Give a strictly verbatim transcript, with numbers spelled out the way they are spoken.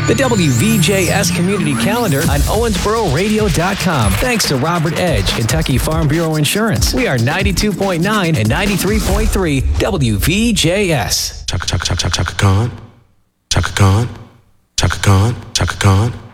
The W V J S Community Calendar on Owensboro Radio dot com. Thanks to Robert Edge, Kentucky Farm Bureau Insurance. We are ninety-two point nine and ninety-three point three W V J S. Chaka Chaka Chaka Chaka Khan. Chaka Khan. Chaka Khan. Chaka Khan.